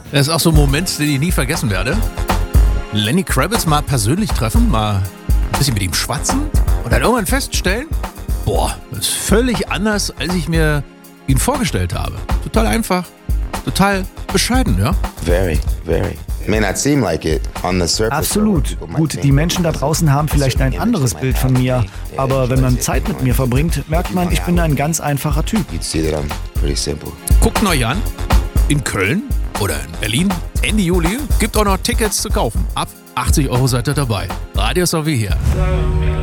Das ist auch so ein Moment, den ich nie vergessen werde. Lenny Kravitz mal persönlich treffen, mal ein bisschen mit ihm schwatzen und dann irgendwann feststellen, boah, das ist völlig anders, als ich mir ihn vorgestellt habe. Total einfach, total bescheiden, ja? Very, very. May not seem like it on the surface. Absolut. Gut, die Menschen da draußen haben vielleicht ein anderes Bild von mir, aber wenn man Zeit mit mir verbringt, merkt man, ich bin ein ganz einfacher Typ. You'd see that I'm pretty simple. Guckt euch an, in Köln oder in Berlin, Ende Juli, gibt auch noch Tickets zu kaufen. Ab 80 € seid ihr dabei. Radio ist auch wie hier.